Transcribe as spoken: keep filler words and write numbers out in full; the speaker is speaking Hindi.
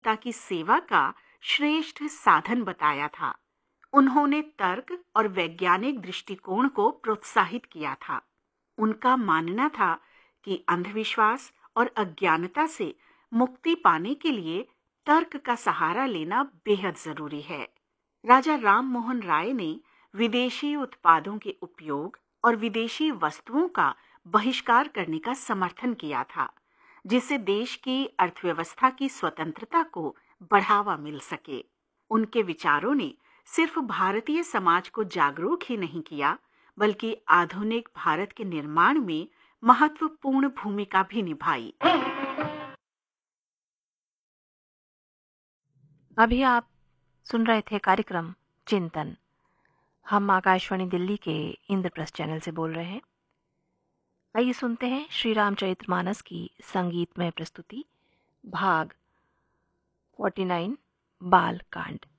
मानवता की सेवा का श्रेष्ठ साधन बताया था। उन्होंने तर्क और वैज्ञानिक दृष्टिकोण को प्रोत्साहित किया था। उनका मानना था कि अंधविश्वास और अज्ञानता से मुक्ति पाने के लिए तर्क का सहारा लेना बेहद जरूरी है। राजा राम मोहन राय ने विदेशी उत्पादों के उपयोग और विदेशी वस्तुओं का बहिष्कार करने का समर्थन किया था, जिससे देश की अर्थव्यवस्था की स्वतंत्रता को बढ़ावा मिल सके। उनके विचारों ने सिर्फ भारतीय समाज को जागरूक ही नहीं किया, बल्कि आधुनिक भारत के निर्माण में महत्वपूर्ण भूमिका भी निभाई। अभी आप सुन रहे थे कार्यक्रम चिंतन। हम आकाशवाणी दिल्ली के इंद्रप्रस्थ चैनल से बोल रहे हैं। आइए सुनते हैं श्री रामचरितमानस की संगीतमय प्रस्तुति, भाग उनचास, बाल कांड।